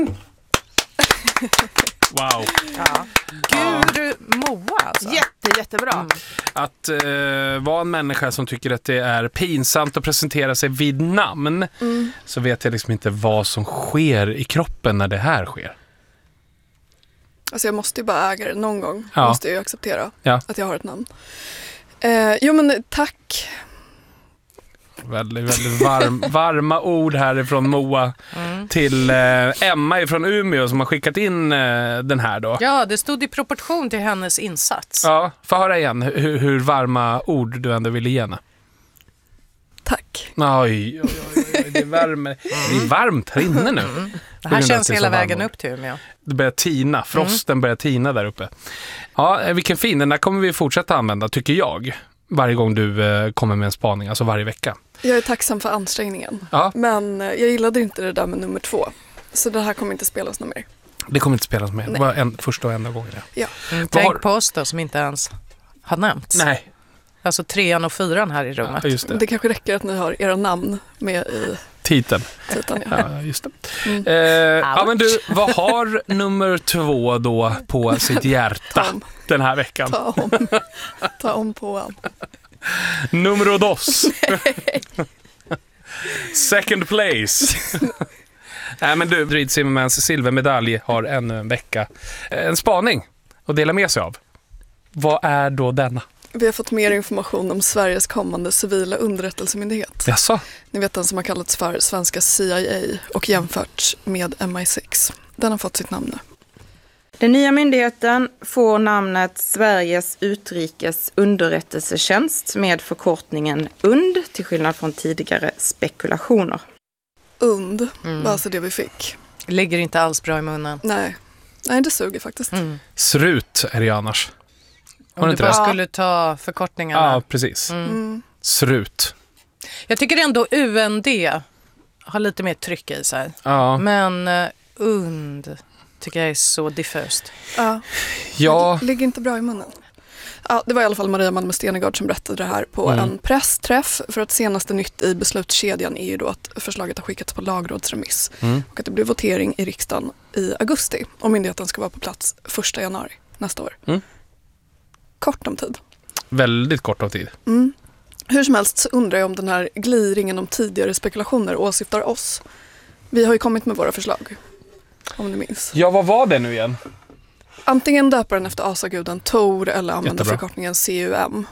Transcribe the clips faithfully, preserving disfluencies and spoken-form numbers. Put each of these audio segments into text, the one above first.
Wow. Ja. Gud, Moa alltså. Jätte, jättebra. Mm. Att eh, vara en människa som tycker att det är pinsamt att presentera sig vid namn, mm. så vet jag liksom inte vad som sker i kroppen när det här sker. Alltså jag måste ju bara äga det någon gång. Ja. Måste jag ju acceptera ja. att jag har ett namn. Eh, jo men tack. Väldigt, väldigt varm, varma ord härifrån Moa mm. till eh, Emma från Umeå som har skickat in eh, den här då. Ja, det stod i proportion till hennes insats. Ja, få höra igen hur, hur varma ord du ändå ville ge henne. Tack. Oj, oj, oj, det värmer. Det är varmt här inne nu. Mm. Det här känns hela vägen upp till Umeå. Det börjar tina, frosten mm. börjar tina där uppe. Ja, vilken fin, den där kommer vi fortsätta använda tycker jag. Varje gång du eh, kommer med en spaning, alltså varje vecka. Jag är tacksam för ansträngningen. Ja. Men eh, jag gillade inte det där med nummer två. Så det här kommer inte spelas något mer. Det kommer inte spelas mer. Det var en, första och enda gången. Ja. Ja. Mm, tänk har... på oss då, som inte ens har nämnts. Nej. Alltså trean och fyran här i rummet. Ja, just det. det kanske räcker att ni har era namn med i titeln. titeln ja. Ja, just det. Mm. Eh, ja, men du, vad har nummer två då på sitt hjärta den här veckan? Ta om, Ta om på han. Numero dos. Second place. Nej, men du, Drid Zimmermans silvermedalj har ännu en vecka. En spaning att dela med sig av. Vad är då denna? Vi har fått mer information om Sveriges kommande civila underrättelsemyndighet. Jaså? Ni vet den som har kallats för svenska C I A och jämförts med M I sex. Den har fått sitt namn nu. Den nya myndigheten får namnet Sveriges utrikes underrättelsetjänst med förkortningen U N D till skillnad från tidigare spekulationer. U N D mm. var alltså det vi fick. Ligger inte alls bra i munnen. Nej, Nej det suger faktiskt. Mm. Srut är det ju annars. Om du bara det? skulle ta förkortningarna. Ja, precis. Mm. Mm. Srut. Jag tycker ändå U N D har lite mer tryck i sig. Ja. Men uh, U N D tycker jag är så diffust. Ja. Ja. Det ligger inte bra i munnen. Ja, det var i alla fall Maria Malmö Stenegård som berättade det här på mm. en pressträff. För att senaste nytt i beslutskedjan är ju då att förslaget har skickats på lagrådsremiss. Mm. Och att det blir votering i riksdagen i augusti. Och myndigheten ska vara på plats första januari nästa år. Mm. Kort om tid. Väldigt kort om tid. Mm. Hur som helst så undrar jag om den här gliringen om tidigare spekulationer åsyftar oss. Vi har ju kommit med våra förslag. Om du minns. Ja, vad var det nu igen? Antingen döpa den efter asaguden Tor eller använda Jättebra. förkortningen C U M.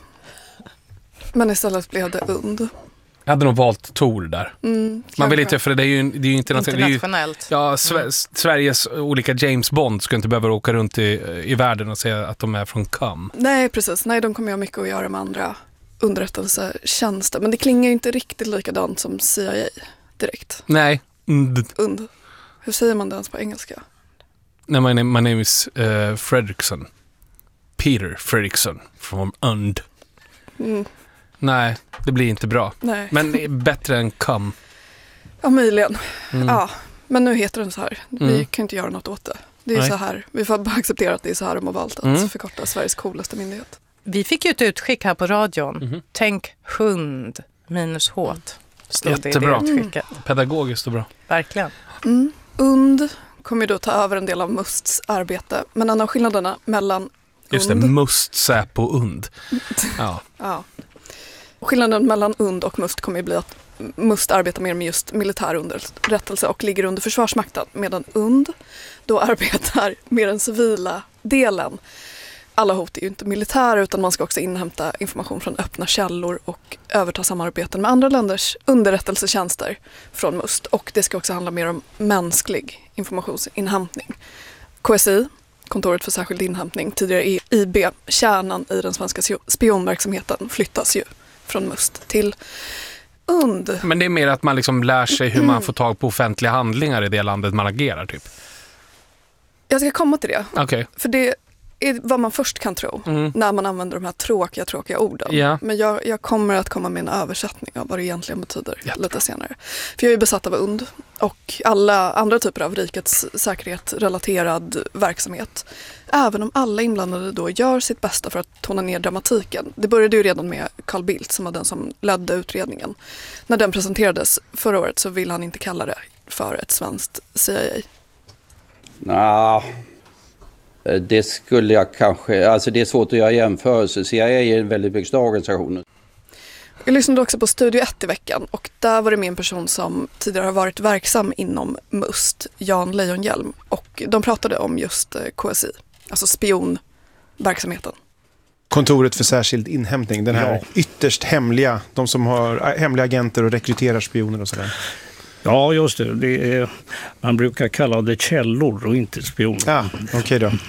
Men istället blev det U N D. Jag hade nog valt Tor där. Mm, Man vill inte, för det är ju, det är ju internationellt. internationellt. Ja, Sver- mm. Sveriges olika James Bond ska inte behöva åka runt i, i världen och säga att de är från C U M. Nej, precis. Nej, de kommer ju ha mycket att göra med andra underrättelsetjänster. Men det klingar ju inte riktigt likadant som C I A direkt. Nej. U N D. U N D. Hur säger man det ens på engelska? Nej, my name, my name is uh, Fredrickson. Peter Fredrickson from U N D. Mm. Nej, det blir inte bra. Nej. Men bättre än C U M. Ja, möjligen. Mm. Ja, men nu heter den så här. Vi mm. kan inte göra något åt det. Det är Nej. så här. Vi får bara acceptera att det är så här de har valt att mm. förkorta Sveriges coolaste myndighet. Vi fick ju ett utskick här på radion. Mm. Tänk hund minus hårt. Jättebra. Det utskicket. Mm. Pedagogiskt och bra. Verkligen. Mm. U N D kommer ju då ta över en del av Musts arbete. Men en av skillnaderna mellan Just U N D... det, Must, Säpo och U N D. Ja. ja. Skillnaden mellan U N D och Must kommer ju bli att Must arbetar mer med just militär underrättelse och ligger under Försvarsmakten. Medan U N D då arbetar med den civila delen. Alla hot är ju inte militära utan man ska också inhämta information från öppna källor och överta samarbeten med andra länders underrättelsetjänster från Must. Och det ska också handla mer om mänsklig informationsinhämtning. K S I, kontoret för särskild inhämtning, tidigare I B, kärnan i den svenska spionverksamheten flyttas ju från Must till U N D. Men det är mer att man liksom lär sig hur man får tag på offentliga handlingar i det landet man agerar typ. Jag ska komma till det. Okej. Okay. För det är vad man först kan tro mm. när man använder de här tråkiga, tråkiga orden. Yeah. Men jag, jag kommer att komma med en översättning av vad det egentligen betyder Jättebra. lite senare. För jag är besatt av U N D och alla andra typer av rikets säkerhet relaterad verksamhet. Även om alla inblandade då gör sitt bästa för att tona ner dramatiken. Det började ju redan med Carl Bildt som var den som ledde utredningen. När den presenterades förra året så ville han inte kalla det för ett svenskt C I A. Nah, det skulle jag kanske... Alltså det är svårt att göra jämförelser. C I A är en väldigt mycket större organisation. Jag lyssnade också på Studio ett i veckan och där var det med en person som tidigare har varit verksam inom MUST, Jan Lejonhjelm. Och de pratade om just K S I, alltså spionverksamheten. Kontoret för särskild inhämtning, den här ja. ytterst hemliga, de som har hemliga agenter och rekryterar spioner och sådär. Ja, just det. det är, man brukar kalla det källor och inte spioner. Ja, okej okay då.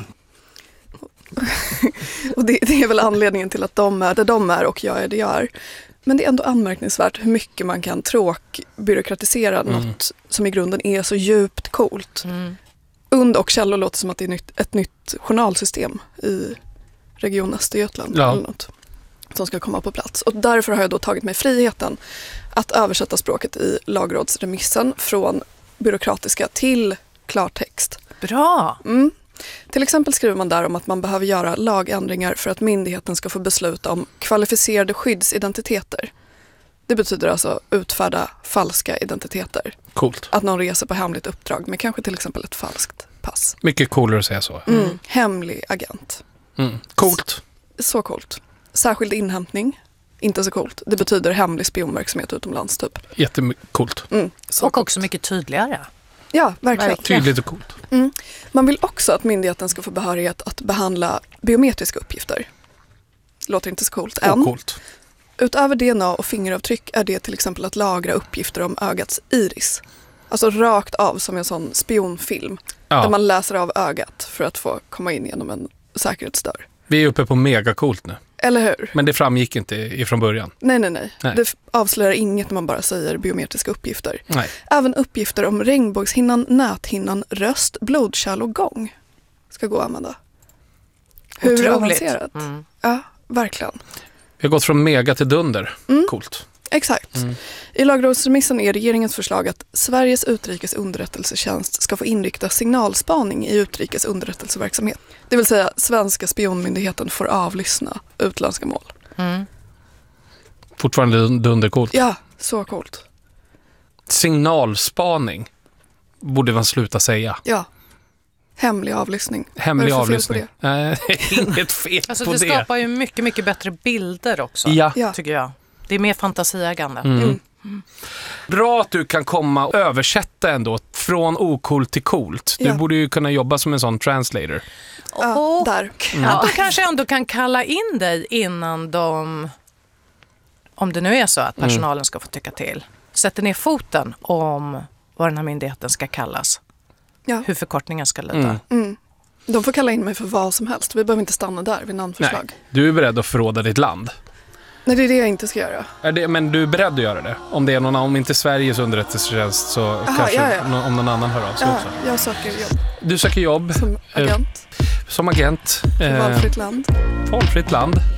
Och det, det är väl anledningen till att de är där de är och jag är det jag är. Men det är ändå anmärkningsvärt hur mycket man kan tråkbyråkratisera mm. något som i grunden är så djupt coolt. Mm. Und och källor låter som att det är nytt, ett nytt journalsystem i Region Östergötland ja. eller något som ska komma på plats. Och därför har jag då tagit mig friheten att översätta språket i lagrådsremissen från byråkratiska till klartext. Bra! Mm. Till exempel skriver man där om att man behöver göra lagändringar för att myndigheten ska få besluta om kvalificerade skyddsidentiteter. Det betyder alltså utfärda falska identiteter. Coolt. Att någon reser på hemligt uppdrag med kanske till exempel ett falskt pass. Mycket coolare att säga så. Mm. Hemlig agent. Mm. Coolt. Så, så coolt. Särskild inhämtning. Inte så coolt. Det betyder hemlig spionverksamhet utomlands typ. Jättecoolt. Mm, och coolt. också mycket tydligare. Ja, verkligen. Tydligt och coolt. Mm. Man vill också att myndigheten ska få behörighet att behandla biometriska uppgifter. Låter inte så coolt än. Och coolt. Utöver D N A och fingeravtryck är det till exempel att lagra uppgifter om ögats iris. Alltså rakt av som en sån spionfilm. Ja. Där man läser av ögat för att få komma in genom en säkerhetsdörr. Vi är uppe på mega coolt nu. Eller hur? Men det framgick inte ifrån början. Nej, nej, nej. nej. Det avslöjar inget när man bara säger biometriska uppgifter. Nej. Även uppgifter om regnbågshinnan, näthinnan, röst, blodkärl och gång ska gå att använda. Hur Otroligt. Avancerat. Mm. Ja, verkligen. Vi har gått från mega till dunder. Mm. Coolt. Exakt. Mm. I lagrådsremissen är regeringens förslag att Sveriges utrikes underrättelsetjänst ska få inrikta signalspaning i utrikes underrättelseverksamhet. Det vill säga svenska spionmyndigheten får avlyssna utländska mål. Mm. Fortfarande dundercoolt. Ja, så coolt. Signalspaning borde man sluta säga. Ja. Hemlig avlyssning. Hemlig avlyssning. Nej, inget fel alltså, på det. Det skapar ju mycket, mycket bättre bilder också, ja. tycker jag. Det är mer fantasiägande. Mm. Mm. Mm. Bra att du kan komma och översätta ändå från ocoolt till coolt. Du ja. borde ju kunna jobba som en sån translator. Ja, och där. Mm. Att de kanske ändå kan kalla in dig innan de, om det nu är så att personalen mm. ska få tycka till, sätter ner foten om vad den här myndigheten ska kallas. Ja. Hur förkortningen ska lyda. Mm. Mm. De får kalla in mig för vad som helst. Vi behöver inte stanna där vid namnförslag. Nej, du är beredd att förråda ditt land. Nej, det är det jag inte ska göra. Är det, men du är beredd att göra det? Om det är någon, om inte Sveriges underrättelsetjänst så Aha, kanske ja, ja. Någon, om någon annan hör av sig ja, också. Jag söker jobb. Du söker jobb. Som agent. Eh, som agent. För valfritt land. Valfritt land.